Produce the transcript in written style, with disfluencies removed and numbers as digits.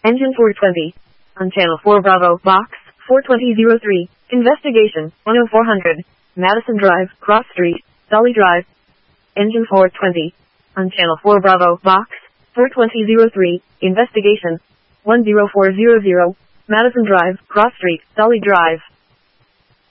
Engine 420. On Channel 4 Bravo, Box 42003. Investigation 10400. Madison Drive, Cross Street, Dolly Drive. Engine 420. On Channel 4 Bravo, Box 42003. Investigation 10400. Madison Drive, Cross Street, Dolly Drive.